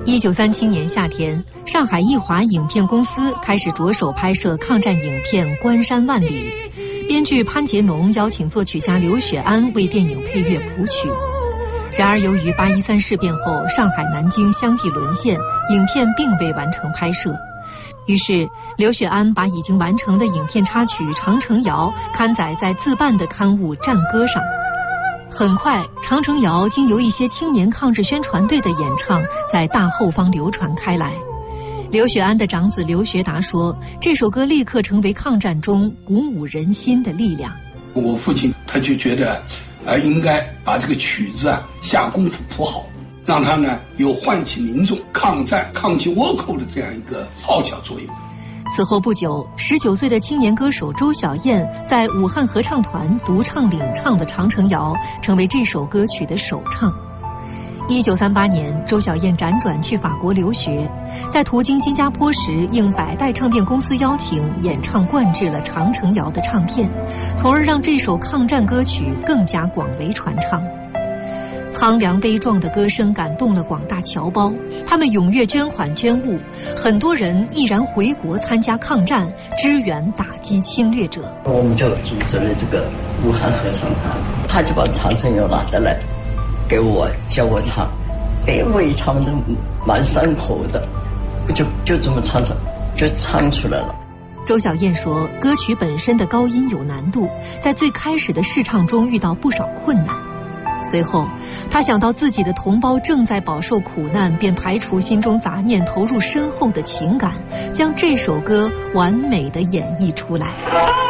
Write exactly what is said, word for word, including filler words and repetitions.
一九三七年夏天，上海艺华影片公司开始着手拍摄抗战影片《关山万里》，编剧潘杰农邀请作曲家刘雪安为电影配乐谱曲。然而，由于八一三事变后上海、南京相继沦陷，影片并未完成拍摄。于是，刘雪安把已经完成的影片插曲《长城谣》刊载在自办的刊物《战歌》上。很快，《长城谣》经由一些青年抗日宣传队的演唱，在大后方流传开来。刘雪安的长子刘学达说，这首歌立刻成为抗战中鼓舞人心的力量。 我父亲他就觉得，呃，应该把这个曲子啊下功夫谱好，让它呢有唤起民众抗战、抗击倭寇的这样一个号角作用。 此后不久，十九岁的青年歌手周小燕在武汉合唱团独唱领唱的《长城谣》，成为这首歌曲的首唱。一九三八年，周小燕辗转去法国留学，在途经新加坡时，应百代唱片公司邀请，演唱灌制了《长城谣》的唱片，从而让这首抗战歌曲更加广为传唱。苍凉悲壮的歌声感动了广大侨胞，他们踊跃捐款捐物，很多人毅然回国参加抗战，支援打击侵略者。 我们就组织了这个武汉合唱团，他就把《长城谣》拿得来给我，叫我唱，哎，我也唱得蛮上口的，就就这么唱着，就唱出来了。 周小燕说，歌曲本身的高音有难度，在最开始的试唱中遇到不少困难。随后，他想到自己的同胞正在饱受苦难，便排除心中杂念，投入深厚的情感，将这首歌完美地演绎出来。